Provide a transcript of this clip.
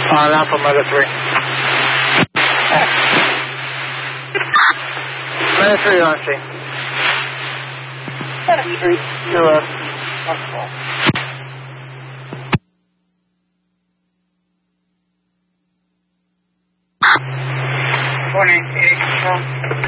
On Alpha Mother 3. Mother 3 on C. You're up. Morning, 8 control.